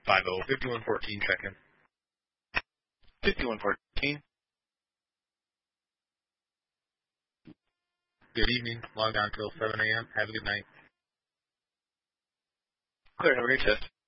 5114, check-in. 5114. Good evening. Log on till 7 a.m. Have a good night. Clear. Have a great shift.